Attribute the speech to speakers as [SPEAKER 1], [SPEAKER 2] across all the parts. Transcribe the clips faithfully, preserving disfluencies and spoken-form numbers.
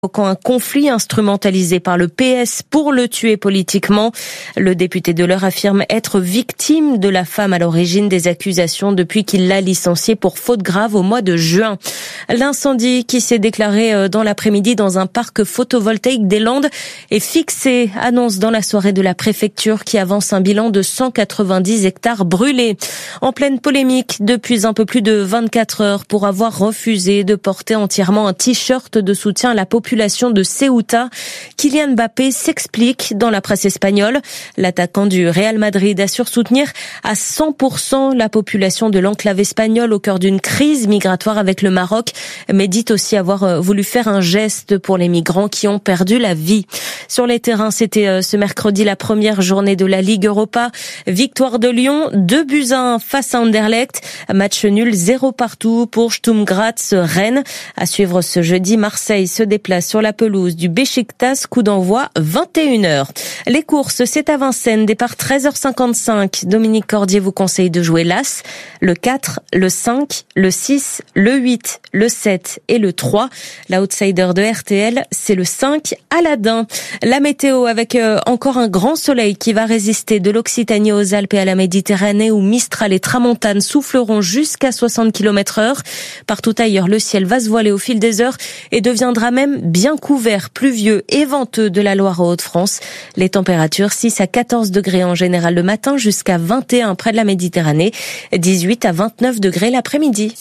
[SPEAKER 1] Un conflit instrumentalisé par le P S pour le tuer politiquement. Le député de l'Eure affirme être victime de la femme à l'origine des accusations depuis qu'il l'a licenciée pour faute grave au mois de juin. L'incendie qui s'est déclaré dans l'après-midi dans un parc photovoltaïque des Landes est fixé, annonce dans la soirée de la préfecture qui avance un bilan de cent quatre-vingt-dix hectares brûlés. En pleine polémique depuis un peu plus de vingt-quatre heures pour avoir refusé de porter entièrement un t-shirt de soutien à la population de Ceuta. Kylian Mbappé s'explique dans la presse espagnole. L'attaquant du Real Madrid assure soutenir à cent pour cent la population de l'enclave espagnole au cœur d'une crise migratoire avec le Maroc, mais dit aussi avoir voulu faire un geste pour les migrants qui ont perdu la vie. Sur les terrains, c'était ce mercredi la première journée de la Ligue Europa. Victoire de Lyon, deux buts à un face à Anderlecht. Match nul, zéro partout pour Sturm Graz Rennes. À suivre ce jeudi, Marseille se déplace sur la pelouse du Beşiktaş, coup d'envoi vingt et une heures. Les courses, c'est à Vincennes, départ treize heures cinquante-cinq. Dominique Cordier vous conseille de jouer l'As, le quatre, le cinq, le six, le huit, le sept et le trois. L'outsider de R T L, c'est le cinq, Aladdin. La météo avec euh, encore un grand soleil qui va résister de l'Occitanie aux Alpes et à la Méditerranée où Mistral et Tramontane souffleront jusqu'à soixante kilomètres heure. Partout ailleurs, le ciel va se voiler au fil des heures et deviendra même bien couvert, pluvieux et venteux de la Loire aux Hauts-de-France. Les températures six à quatorze degrés en général le matin jusqu'à vingt et un près de la Méditerranée, dix-huit à vingt-neuf degrés l'après-midi.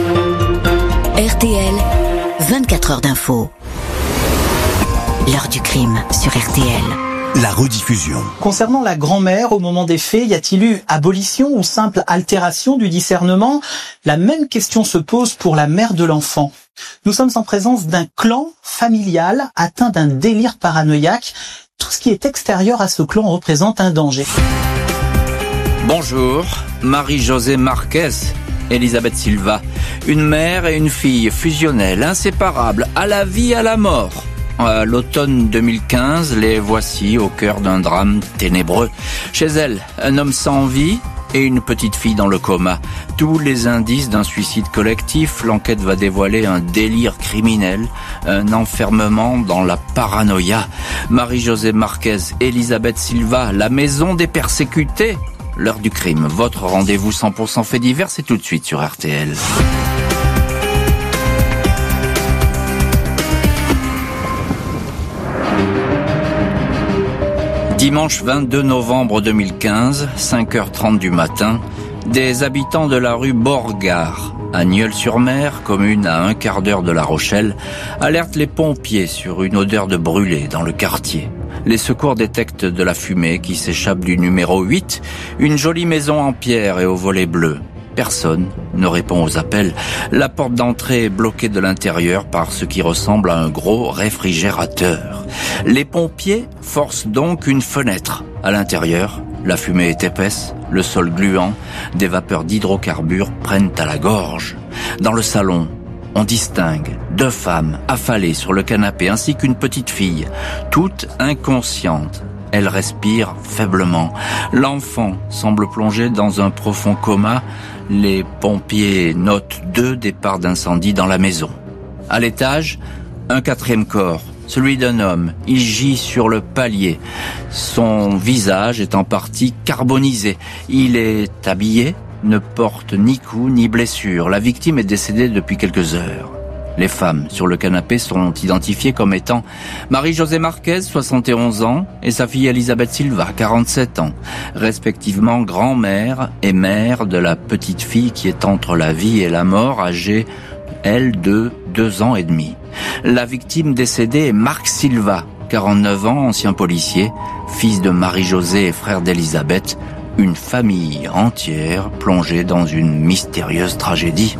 [SPEAKER 2] R T L, vingt-quatre heures d'info. L'heure du crime sur R T L.
[SPEAKER 3] La rediffusion.
[SPEAKER 4] Concernant la grand-mère, au moment des faits, y a-t-il eu abolition ou simple altération du discernement? La même question se pose pour la mère de l'enfant. Nous sommes en présence d'un clan familial atteint d'un délire paranoïaque. Tout ce qui est extérieur à ce clan représente un danger.
[SPEAKER 5] Bonjour, Marie-Josée Marquez, Elisabeth Silva. Une mère et une fille fusionnelles, inséparables, à la vie, à la mort. À l'automne deux mille quinze, les voici au cœur d'un drame ténébreux. Chez elle, un homme sans vie et une petite fille dans le coma. Tous les indices d'un suicide collectif, l'enquête va dévoiler un délire criminel, un enfermement dans la paranoïa. Marie-Josée Marquez, Elisabeth Silva, la maison des persécutés. L'heure du crime, votre rendez-vous cent pour cent fait divers, c'est tout de suite sur R T L. Dimanche vingt-deux novembre deux mille quinze, cinq heures trente du matin, des habitants de la rue Borgard, à Nieul-sur-Mer, commune à un quart d'heure de La Rochelle, alertent les pompiers sur une odeur de brûlé dans le quartier. Les secours détectent de la fumée qui s'échappe du numéro huit, une jolie maison en pierre et aux volets bleus. Personne ne répond aux appels. La porte d'entrée est bloquée de l'intérieur par ce qui ressemble à un gros réfrigérateur. Les pompiers forcent donc une fenêtre. À l'intérieur, la fumée est épaisse, le sol gluant, des vapeurs d'hydrocarbures prennent à la gorge. Dans le salon, on distingue deux femmes affalées sur le canapé ainsi qu'une petite fille, toutes inconscientes. Elle respire faiblement. L'enfant semble plongé dans un profond coma. Les pompiers notent deux départs d'incendie dans la maison. À l'étage, un quatrième corps, celui d'un homme. Il gît sur le palier. Son visage est en partie carbonisé. Il est habillé, ne porte ni coups ni blessures. La victime est décédée depuis quelques heures. Les femmes sur le canapé sont identifiées comme étant Marie-Josée Marquez, soixante et onze ans, et sa fille Elisabeth Silva, quarante-sept ans, respectivement grand-mère et mère de la petite fille qui est entre la vie et la mort, âgée, elle, de deux ans et demi. La victime décédée est Marc Silva, quarante-neuf ans, ancien policier, fils de Marie-Josée et frère d'Elisabeth, une famille entière plongée dans une mystérieuse tragédie.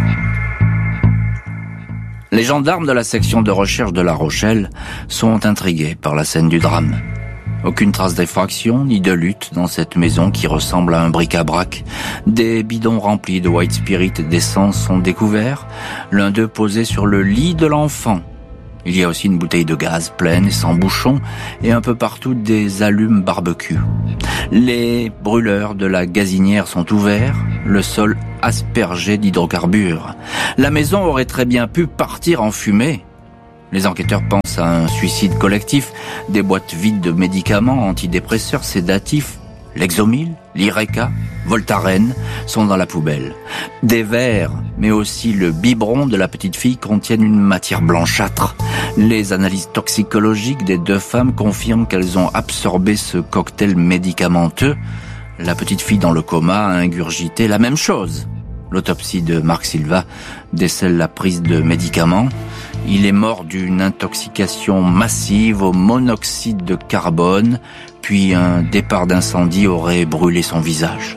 [SPEAKER 5] Les gendarmes de la section de recherche de La Rochelle sont intrigués par la scène du drame. Aucune trace d'effraction ni de lutte dans cette maison qui ressemble à un bric-à-brac. Des bidons remplis de white spirit et d'essence sont découverts, l'un d'eux posé sur le lit de l'enfant. Il y a aussi une bouteille de gaz pleine et sans bouchon et un peu partout des allumes barbecue. Les brûleurs de la gazinière sont ouverts, le sol aspergé d'hydrocarbures. La maison aurait très bien pu partir en fumée. Les enquêteurs pensent à un suicide collectif. Des boîtes vides de médicaments, antidépresseurs, sédatifs, Lexomil, Lyreca, Voltaren sont dans la poubelle. Des verres, mais aussi le biberon de la petite fille contiennent une matière blanchâtre. Les analyses toxicologiques des deux femmes confirment qu'elles ont absorbé ce cocktail médicamenteux. La petite fille dans le coma a ingurgité la même chose. L'autopsie de Marc Silva décèle la prise de médicaments. Il est mort d'une intoxication massive au monoxyde de carbone, puis un départ d'incendie aurait brûlé son visage.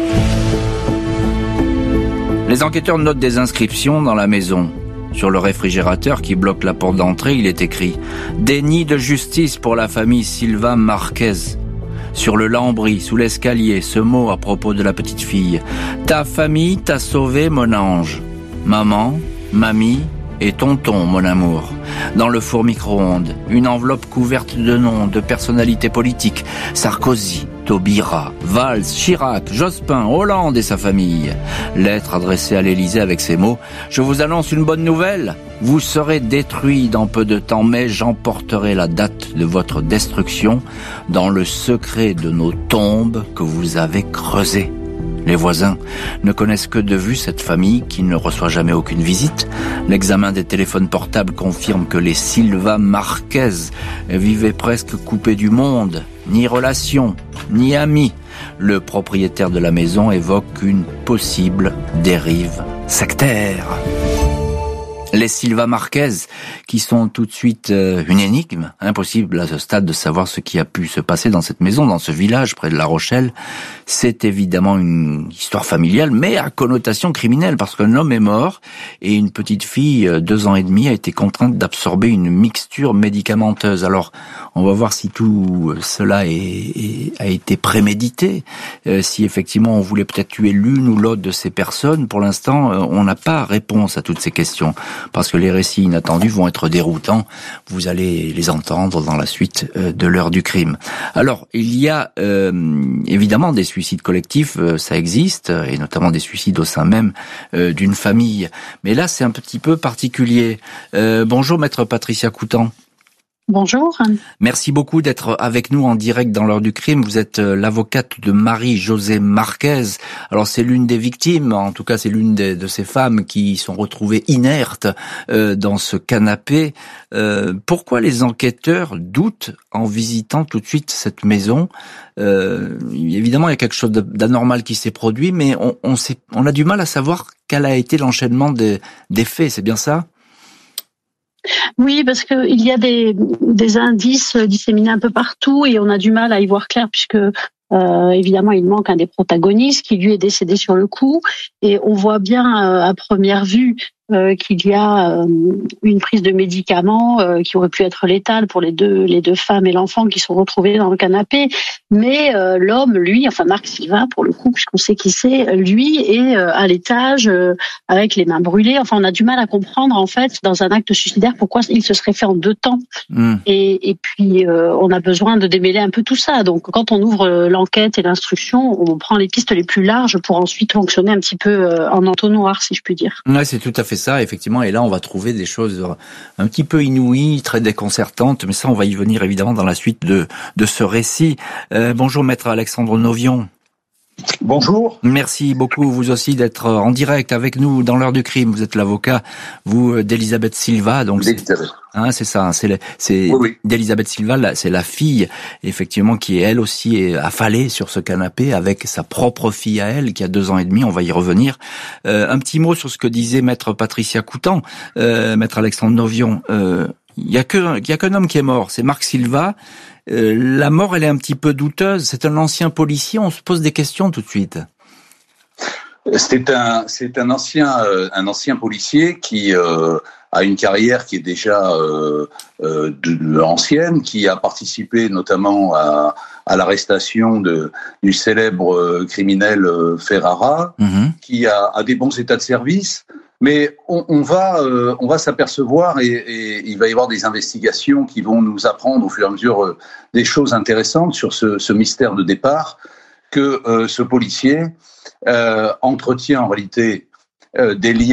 [SPEAKER 5] Les enquêteurs notent des inscriptions dans la maison. Sur le réfrigérateur qui bloque la porte d'entrée, il est écrit « Déni de justice pour la famille Silva Marquez ». Sur le lambris, sous l'escalier, ce mot à propos de la petite fille. « Ta famille t'a sauvé, mon ange. Maman, mamie et tonton, mon amour. » Dans le four micro-ondes, une enveloppe couverte de noms de personnalités politiques. Sarkozy, Taubira, Valls, Chirac, Jospin, Hollande et sa famille. Lettre adressée à l'Élysée avec ces mots « Je vous annonce une bonne nouvelle. Vous serez détruits dans peu de temps, mais j'emporterai la date de votre destruction dans le secret de nos tombes que vous avez creusées. » Les voisins ne connaissent que de vue cette famille qui ne reçoit jamais aucune visite. L'examen des téléphones portables confirme que les Silva Marquez vivaient presque coupés du monde. Ni relation, ni amis. Le propriétaire de la maison évoque une possible dérive sectaire. Les Silva Marquez, qui sont tout de suite euh, une énigme, impossible à ce stade de savoir ce qui a pu se passer dans cette maison, dans ce village près de La Rochelle. C'est évidemment une histoire familiale, mais à connotation criminelle, parce qu'un homme est mort et une petite fille, deux ans et demi, a été contrainte d'absorber une mixture médicamenteuse. Alors, on va voir si tout cela est, est, a été prémédité, euh, si effectivement on voulait peut-être tuer l'une ou l'autre de ces personnes. Pour l'instant, euh, on n'a pas réponse à toutes ces questions. Parce que les récits inattendus vont être déroutants. Vous allez les entendre dans la suite de l'heure du crime. Alors, il y a euh, évidemment des suicides collectifs, euh, ça existe, et notamment des suicides au sein même euh, d'une famille. Mais là, c'est un petit peu particulier. Euh, bonjour, maître Patricia Coutan.
[SPEAKER 3] Bonjour.
[SPEAKER 5] Merci beaucoup d'être avec nous en direct dans l'heure du crime. Vous êtes l'avocate de Marie-Josée Marquez. Alors c'est l'une des victimes, en tout cas c'est l'une de, de ces femmes qui sont retrouvées inertes euh, dans ce canapé. Euh, pourquoi les enquêteurs doutent en visitant tout de suite cette maison ? euh, Évidemment il y a quelque chose d'anormal qui s'est produit, mais on, on, sait, on a du mal à savoir quel a été l'enchaînement des, des faits, c'est bien ça ?
[SPEAKER 3] Oui, parce que il y a des, des indices disséminés un peu partout et on a du mal à y voir clair puisque euh, évidemment il manque un des protagonistes qui lui est décédé sur le coup et on voit bien euh, à première vue euh, qu'il y a euh, une prise de médicaments euh, qui aurait pu être létale pour les deux les deux femmes et l'enfant qui sont retrouvés dans le canapé, mais euh, l'homme, lui, enfin Marc Silva pour le coup, puisqu'on sait qui c'est, lui est euh, à l'étage euh, avec les mains brûlées. Enfin, on a du mal à comprendre en fait dans un acte suicidaire pourquoi il se serait fait en deux temps. Mmh. Et, et puis euh, on a besoin de démêler un peu tout ça. Donc quand on ouvre l'enquête et l'instruction, on prend les pistes les plus larges pour ensuite fonctionner un petit peu euh, en entonnoir, si je puis dire.
[SPEAKER 5] Ouais, c'est tout à fait ça, effectivement. Et là, on va trouver des choses un petit peu inouïes, très déconcertantes. Mais ça, on va y venir évidemment dans la suite de de ce récit. Euh, bonjour, maître Alexandre Novion.
[SPEAKER 6] Bonjour.
[SPEAKER 5] Merci beaucoup, vous aussi, d'être en direct avec nous dans l'heure du crime. Vous êtes l'avocat, vous, d'Elisabeth Silva. Donc, c'est, hein, c'est ça, c'est, c'est oui, oui. d'Elisabeth Silva, c'est la fille, effectivement, qui est elle aussi est affalée sur ce canapé avec sa propre fille à elle, qui a deux ans et demi. On va y revenir. Euh, un petit mot sur ce que disait maître Patricia Coutan, euh, maître Alexandre Novion. Euh, il y a que, il y a qu'un homme qui est mort, c'est Marc Silva. Euh, la mort, elle est un petit peu douteuse. C'est un ancien policier. On se pose des questions tout de suite.
[SPEAKER 6] C'est un, c'est un ancien, euh, un ancien policier qui euh, a une carrière qui est déjà euh, euh, de, de ancienne, qui a participé notamment à, à l'arrestation de, du célèbre euh, criminel euh, Ferrara, mmh. qui a, a des bons états de service. Mais on, on va, euh, on va s'apercevoir et, et il va y avoir des investigations qui vont nous apprendre au fur et à mesure euh, des choses intéressantes sur ce, ce mystère de départ que euh, ce policier euh, entretient en réalité euh, des liens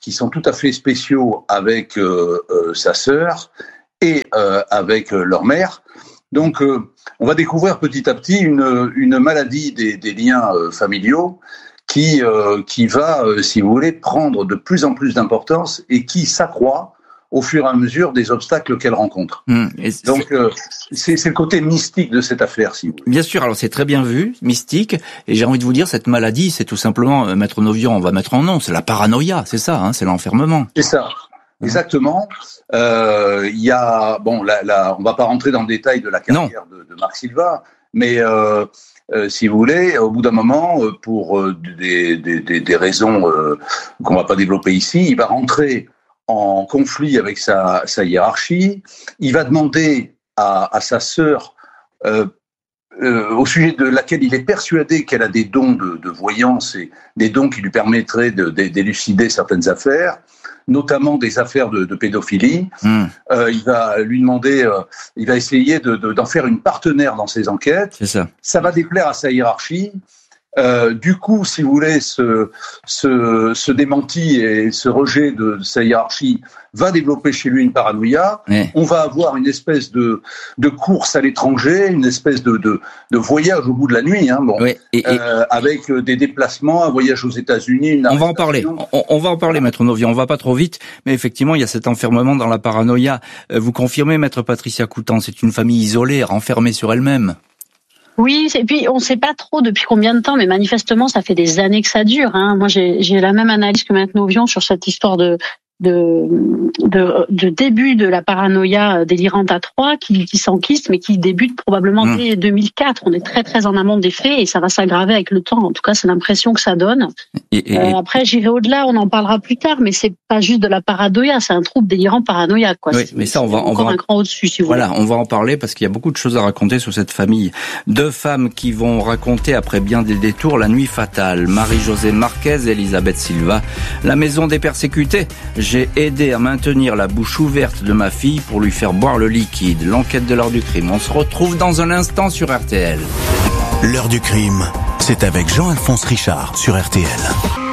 [SPEAKER 6] qui sont tout à fait spéciaux avec euh, euh, sa sœur et euh, avec euh, leur mère. Donc, euh, on va découvrir petit à petit une, une maladie des, des liens euh, familiaux qui, euh, qui va, euh, si vous voulez, prendre de plus en plus d'importance et qui s'accroît au fur et à mesure des obstacles qu'elle rencontre. Mmh, Donc, euh, c'est, c'est le côté mystique de cette affaire, si vous voulez.
[SPEAKER 5] Bien sûr, alors c'est très bien vu, mystique, et j'ai envie de vous dire, cette maladie, c'est tout simplement, euh, Maître Novion, on va mettre en nom, c'est la paranoïa, c'est ça, hein, c'est l'enfermement.
[SPEAKER 6] C'est ça, exactement. Il euh, y a, bon, là, là, on va pas rentrer dans le détail de la carrière de, de Marc Silva, mais euh, euh, si vous voulez, au bout d'un moment, euh, pour euh, des, des, des, des raisons euh, qu'on va pas développer ici, il va rentrer en conflit avec sa, sa hiérarchie. Il va demander à, à sa sœur, euh, euh, au sujet de laquelle il est persuadé qu'elle a des dons de, de voyance et des dons qui lui permettraient de, de, d'élucider certaines affaires, notamment des affaires de, de pédophilie. Mmh. Euh, il va lui demander, euh, il va essayer de, de, d'en faire une partenaire dans ses enquêtes.
[SPEAKER 5] C'est ça.
[SPEAKER 6] Ça va déplaire à sa hiérarchie. Euh, du coup, si vous voulez, ce, ce, ce démenti et ce rejet de, de sa hiérarchie va développer chez lui une paranoïa. Ouais. On va avoir une espèce de, de course à l'étranger, une espèce de, de, de voyage au bout de la nuit, hein, bon, ouais, et, et, euh, avec des déplacements, un voyage aux États-Unis. Une
[SPEAKER 5] on va en parler. On, on va en parler, Maître Novion. On va pas trop vite, mais effectivement, il y a cet enfermement dans la paranoïa. Vous confirmez, Maître Patricia Coutan, c'est une famille isolée, renfermée sur elle-même.
[SPEAKER 3] Oui, et puis on ne sait pas trop depuis combien de temps, mais manifestement ça fait des années que ça dure. Hein. Moi j'ai, j'ai la même analyse que Maître Novion sur cette histoire de de, de de début de la paranoïa délirante à trois qui, qui s'enquiste, mais qui débute probablement mmh. dès deux mille quatre. On est très très en amont des faits et ça va s'aggraver avec le temps. En tout cas, c'est l'impression que ça donne. Et, et, euh, après, j'irai au-delà, on en parlera plus tard, mais c'est pas juste de la paranoïa, c'est un trouble délirant paranoïaque, quoi.
[SPEAKER 5] Oui,
[SPEAKER 3] c'est,
[SPEAKER 5] mais ça, on va, on
[SPEAKER 3] encore
[SPEAKER 5] va
[SPEAKER 3] un cran au-dessus, si vous
[SPEAKER 5] voilà,
[SPEAKER 3] voulez.
[SPEAKER 5] on va en parler parce qu'il y a beaucoup de choses à raconter sur cette famille. Deux femmes qui vont raconter après bien des détours la nuit fatale. Marie-Josée Marquez et Elisabeth Silva. La maison des persécutés. J'ai aidé à maintenir la bouche ouverte de ma fille pour lui faire boire le liquide. L'enquête de l'heure du crime. On se retrouve dans un instant sur R T L.
[SPEAKER 7] L'heure du crime, c'est avec Jean-Alphonse Richard sur R T L.